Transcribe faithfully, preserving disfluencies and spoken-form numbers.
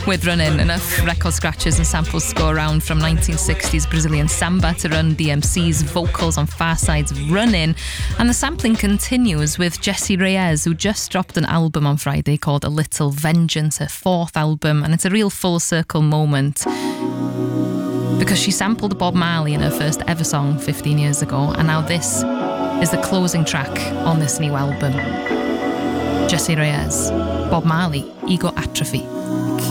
with Running. Enough record scratches and samples to go around, from nineteen sixties Brazilian samba to Run D M C's vocals on Farside's Running. And the sampling continues with Jessie Reyez, who just dropped an album on Friday called A Little Vengeance, her fourth album, and it's a real full circle moment because she sampled Bob Marley in her first ever song fifteen years ago, and now this is the closing track on this new album. Jessie Reyez, Bob Marley, Ego Atrophy.